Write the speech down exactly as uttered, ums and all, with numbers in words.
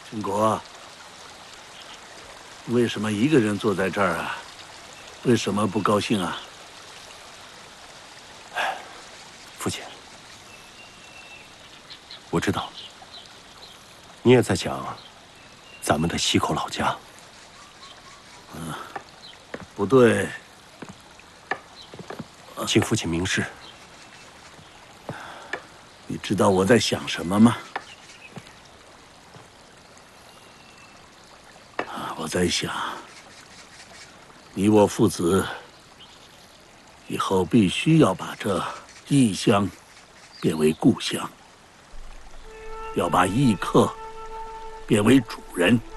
金国，为什么一个人坐在这儿啊？为什么不高兴啊？ 父亲，我知道你也在想咱们的西口老家。 嗯，不对， 请父亲明示。 你知道我在想什么吗？啊，我在想，你我父子以后必须要把这异乡变为故乡，要把异客变为主人。